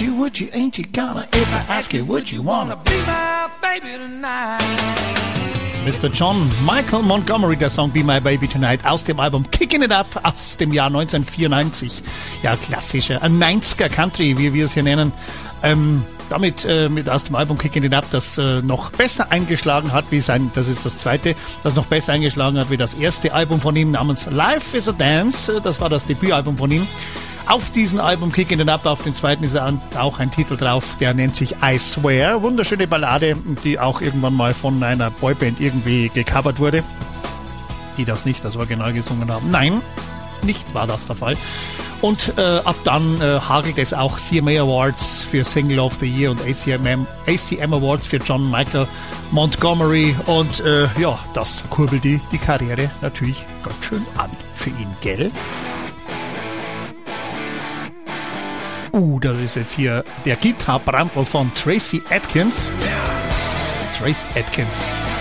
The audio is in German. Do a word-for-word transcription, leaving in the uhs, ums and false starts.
you, would you, ain't you gonna? If I ask you, would you wanna be my baby tonight? Mister John Michael Montgomery, der Song Be My Baby Tonight aus dem Album Kicking It Up aus dem Jahr neunzehnhundertvierundneunzig. Ja, klassischer, ein neunziger Country, wie wir es hier nennen. Ähm, damit äh, mit aus dem Album Kicking It Up, das äh, noch besser eingeschlagen hat, wie sein, das ist das zweite, das noch besser eingeschlagen hat wie das erste Album von ihm namens Life is a Dance. Das war das Debütalbum von ihm. Auf diesem Album Kicking It Up, auf dem zweiten ist auch ein Titel drauf, der nennt sich I Swear. Wunderschöne Ballade, die auch irgendwann mal von einer Boyband irgendwie gecovert wurde. Die das nicht das Original gesungen haben. Nein, nicht war das der Fall. Und äh, ab dann äh, hagelt es auch C M A Awards für Single of the Year und A C M, A C M Awards für John Michael Montgomery. Und äh, ja, das kurbelt die, die Karriere natürlich ganz schön an für ihn, gell? Uh, das ist jetzt hier der Gitarrenbrampel von Tracy Atkins. Trace Atkins.